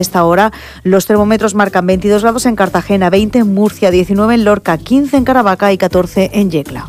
Esta hora los termómetros marcan 22 grados en Cartagena, 20 en Murcia, 19 en Lorca, 15 en Caravaca y 14 en Yecla.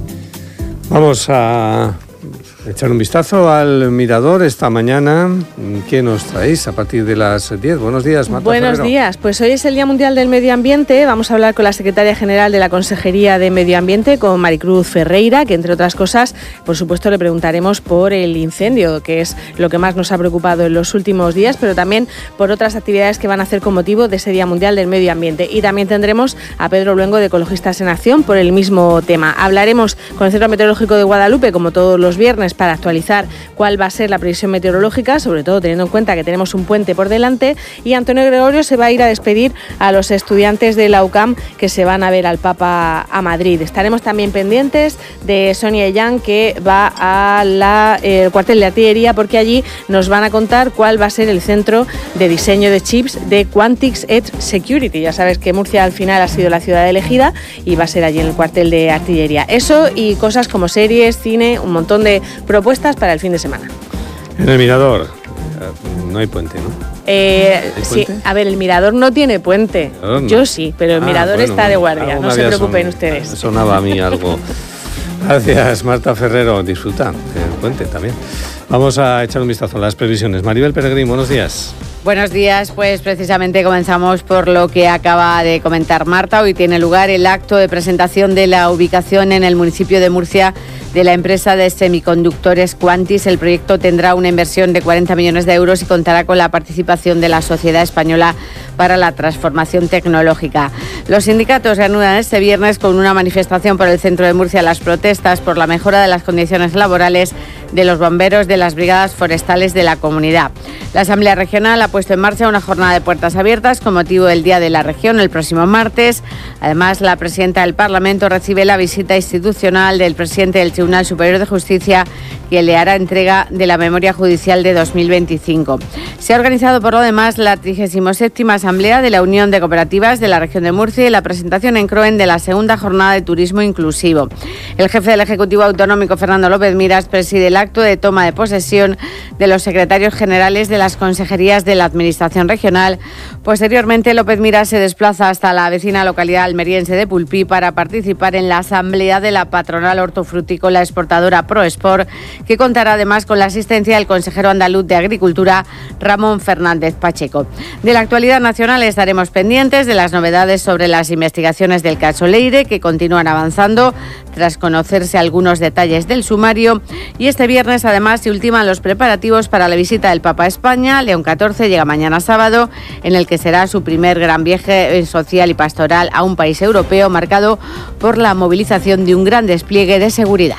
Vamos a echar un vistazo al Mirador esta mañana. ¿Qué nos traéis a partir de las 10? Buenos días, Marta Buenos Ferrero. días, pues hoy es el Día Mundial del Medio Ambiente. Vamos a hablar con la secretaria general de la Consejería de Medio Ambiente, con Maricruz Ferreira, que entre otras cosas, por supuesto, le preguntaremos por el incendio, que es lo que más nos ha preocupado en los últimos días, pero también por otras actividades que van a hacer con motivo de ese Día Mundial del Medio Ambiente. Y también tendremos a Pedro Luengo de Ecologistas en Acción por el mismo tema. Hablaremos con el Centro Meteorológico de Guadalupe, como todos los viernes, para actualizar cuál va a ser la previsión meteorológica, sobre todo teniendo en cuenta que tenemos un puente por delante, y Antonio Gregorio se va a ir a despedir a los estudiantes de la UCAM que se van a ver al Papa a Madrid. Estaremos también pendientes de Sonia Yang, que va al cuartel de artillería, porque allí nos van a contar cuál va a ser el centro de diseño de chips de Quantix Edge Security. Ya sabes que Murcia al final ha sido la ciudad elegida y va a ser allí en el cuartel de artillería. Eso y cosas como series, cine, un montón de propuestas para el fin de semana. En el Mirador no hay puente, ¿no? Sí, a ver, el Mirador no tiene puente. No. Yo sí, pero el Mirador bueno, está de guardia, no se preocupen ustedes. Sonaba a mí algo. Gracias, Marta Ferrero. Disfruta del puente también. Vamos a echar un vistazo a las previsiones. Maribel Peregrín, buenos días. Buenos días, pues precisamente comenzamos por lo que acaba de comentar Marta. Hoy tiene lugar el acto de presentación de la ubicación en el municipio de Murcia de la empresa de semiconductores Quantix. El proyecto tendrá una inversión de 40 millones de euros y contará con la participación de la Sociedad Española para la Transformación Tecnológica. Los sindicatos reanudan este viernes con una manifestación por el centro de Murcia las protestas por la mejora de las condiciones laborales de los bomberos de las brigadas forestales de la comunidad. La Asamblea Regional ha puesto en marcha una jornada de puertas abiertas con motivo del Día de la Región el próximo martes. Además, la presidenta del Parlamento recibe la visita institucional del presidente del Tribunal Superior de Justicia, que le hará entrega de la memoria judicial de 2025. Se ha organizado por lo demás la 37ª Asamblea de la Unión de Cooperativas de la Región de Murcia y la presentación en Croen de la segunda jornada de turismo inclusivo. El jefe del Ejecutivo Autonómico, Fernando López Miras, preside el acto de toma de posesión de los secretarios generales de las consejerías de la Administración Regional. Posteriormente, López Miras se desplaza hasta la vecina localidad almeriense de Pulpí para participar en la asamblea de la patronal hortofrutícola exportadora ProExport, que contará además con la asistencia del consejero andaluz de Agricultura, Ramón Fernández Pacheco. De la actualidad nacional estaremos pendientes de las novedades sobre las investigaciones del caso Leire, que continúan avanzando tras conocerse algunos detalles del sumario. Y este viernes además se ultiman los preparativos para la visita del Papa a España. León XIV llega mañana sábado, en el que será su primer gran viaje social y pastoral a un país europeo, marcado por la movilización de un gran despliegue de seguridad.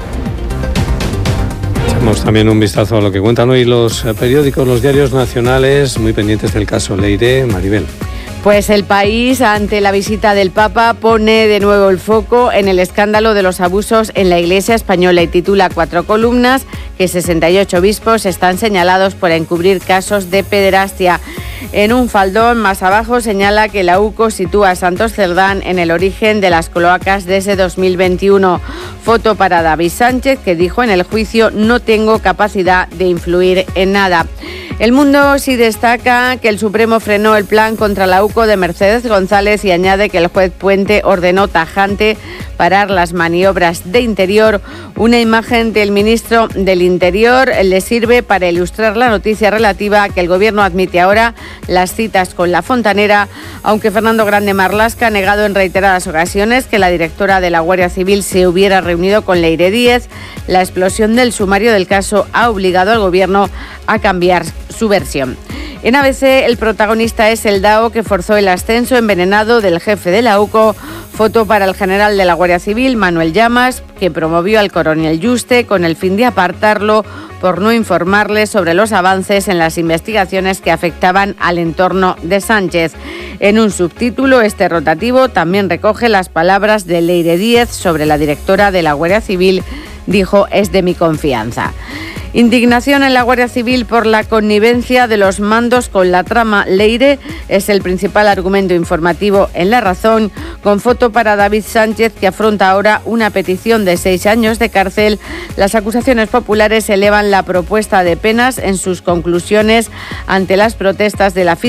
Echamos también un vistazo a lo que cuentan hoy los periódicos, los diarios nacionales, muy pendientes del caso Leire. Maribel. Pues El País, ante la visita del Papa, pone de nuevo el foco en el escándalo de los abusos en la Iglesia española y titula 4 columnas que 68 obispos están señalados por encubrir casos de pederastia. En un faldón más abajo señala que la UCO sitúa a Santos Cerdán en el origen de las cloacas desde 2021. Foto para David Sánchez, que dijo en el juicio: no tengo capacidad de influir en nada. El Mundo sí destaca que el Supremo frenó el plan contra la UCO de Mercedes González y añade que el juez Puente ordenó tajante parar las maniobras de Interior. Una imagen del ministro del Interior le sirve para ilustrar la noticia relativa a que el Gobierno admite ahora las citas con la fontanera, aunque Fernando Grande Marlaska ha negado en reiteradas ocasiones que la directora de la Guardia Civil se hubiera reunido con Leire Díez. La explosión del sumario del caso ha obligado al Gobierno a cambiar su versión. En ABC, el protagonista es el DAO que forzó el ascenso envenenado del jefe de la UCO. Foto para el general de la Guardia Civil, Manuel Llamas, que promovió al coronel Yuste con el fin de apartarlo por no informarle sobre los avances en las investigaciones que afectaban al entorno de Sánchez. En un subtítulo, este rotativo también recoge las palabras de Leire Díez sobre la directora de la Guardia Civil, dijo, es de mi confianza. Indignación en la Guardia Civil por la connivencia de los mandos con la trama Leire es el principal argumento informativo en La Razón, con foto para David Sánchez, que afronta ahora una petición de 6 años de cárcel. Las acusaciones populares elevan la propuesta de penas en sus conclusiones ante las protestas de la